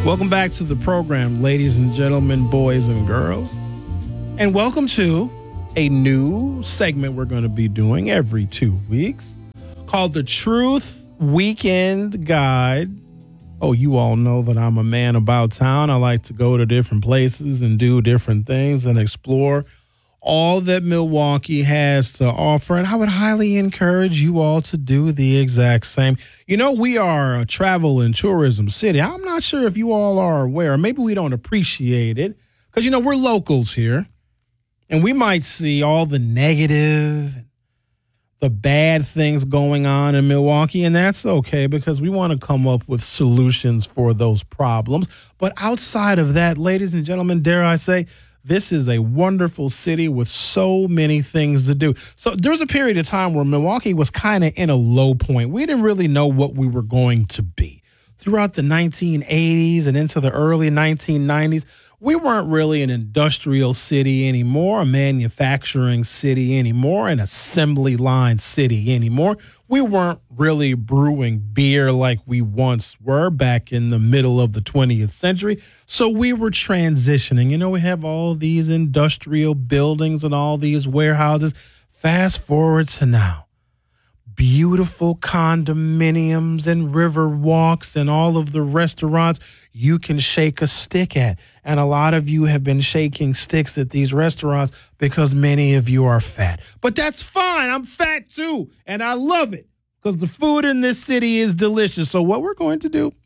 Welcome back to the program, ladies and gentlemen, boys and girls. And welcome to a new segment we're going to be doing every 2 weeks called the Truth Weekend Guide. Oh, you all know that I'm a man about town. I like to go to different places and do different things and explore all that Milwaukee has to offer. And I would highly encourage you all to do the exact same. You know, we are a travel and tourism city. I'm not sure if you all are aware. Maybe we don't appreciate it because, you know, we're locals here. And we might see all the negative, the bad things going on in Milwaukee. And that's okay because we want to come up with solutions for those problems. But outside of that, ladies and gentlemen, dare I say, this is a wonderful city with so many things to do. So there was a period of time where Milwaukee was kind of in a low point. We didn't really know what we were going to be. Throughout the 1980s and into the early 1990s, we weren't really an industrial city anymore, a manufacturing city anymore, an assembly line city anymore. We weren't really brewing beer like we once were back in the middle of the 20th century. So we were transitioning. You know, we have all these industrial buildings and all these warehouses. Fast forward to now. Beautiful condominiums and river walks and all of the restaurants you can shake a stick at. And a lot of you have been shaking sticks at these restaurants because many of you are fat. But that's fine. I'm fat too. And I love it because the food in this city is delicious. So what we're going to do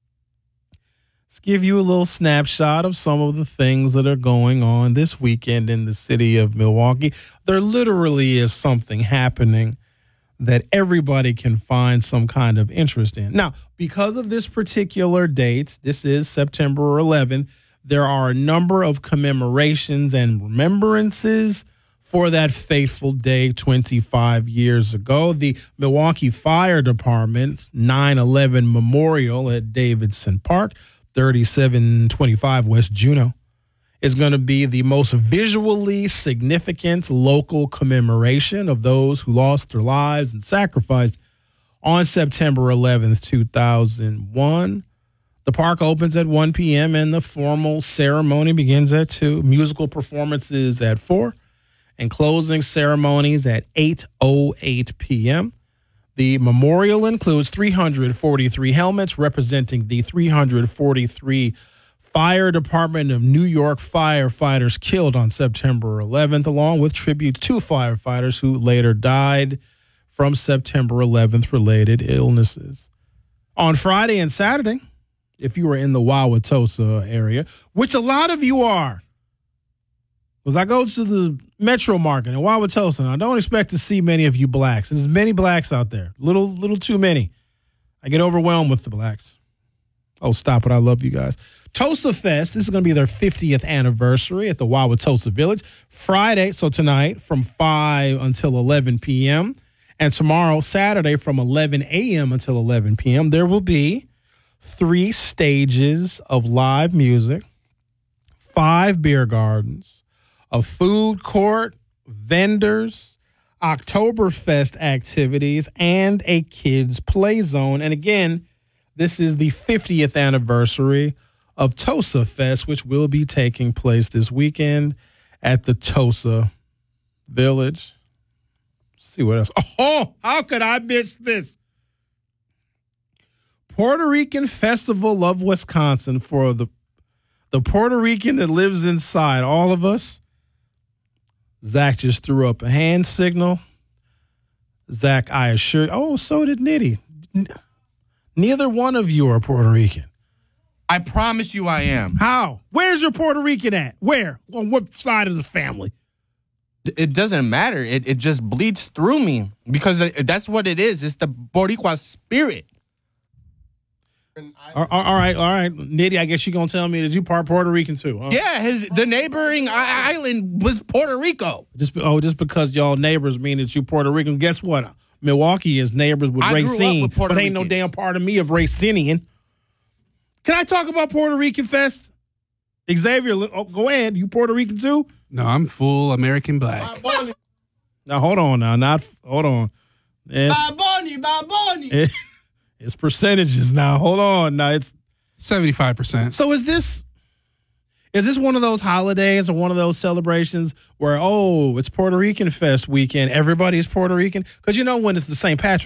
is give you a little snapshot of some of the things that are going on this weekend in the city of Milwaukee. There literally is something happening that everybody can find some kind of interest in. Now, because of this particular date, this is September 11th, there are a number of commemorations and remembrances for that fateful day 25 years ago. The Milwaukee Fire Department's 9/11 Memorial at Davidson Park, 3725 West Juneau, is going to be the most visually significant local commemoration of those who lost their lives and sacrificed on September 11th, 2001. The park opens at 1 p.m. and the formal ceremony begins at 2. Musical performances at 4 and closing ceremonies at 8:08 p.m. The memorial includes 343 helmets representing the 343 Fire Department of New York firefighters killed on September 11th, along with tributes to firefighters who later died from September 11th related illnesses. On Friday and Saturday, if you were in the Wauwatosa area, which a lot of you are, because I go to the Metro Market in Wauwatosa, and I don't expect to see many of you blacks. There's many blacks out there, little too many. I get overwhelmed with the blacks. Oh, stop it. I love you guys. Tosa Fest, this is going to be their 50th anniversary at the Wauwatosa Village. Friday, so tonight, from 5 until 11 p.m. And tomorrow, Saturday, from 11 a.m. until 11 p.m., there will be 3 stages of live music, 5 beer gardens, a food court, vendors, Oktoberfest activities, and a kids' play zone. And again, this is the 50th anniversary of Tosa Fest, which will be taking place this weekend at the Tosa Village. Let's see what else. Oh, how could I miss this? Puerto Rican Festival of Wisconsin for the Puerto Rican that lives inside all of us. Zach just threw up a hand signal. Zach, I assure you. Oh, so did Nitty. Neither one of you are Puerto Rican. I promise you I am. How? Where's your Puerto Rican at? Where? On what side of the family? It doesn't matter. It just bleeds through me because that's what it is. It's the Boricua spirit. All right. Nitty, I guess you're going to tell me that you part Puerto Rican too, huh? Yeah, the neighboring island was Puerto Rico. Just because y'all neighbors mean that you Puerto Rican. Guess what? Milwaukee is neighbors with Racine, but ain't no damn part of me of Racinian. Can I talk about Puerto Rican Fest? Xavier, go ahead. You Puerto Rican too? No, I'm full American black. Now, hold on now. Hold on. Bad Bunny. It's percentages now. Hold on. Now, it's 75%. So is this one of those holidays or one of those celebrations where, it's Puerto Rican Fest weekend, everybody's Puerto Rican? Because when it's the St. Patrick's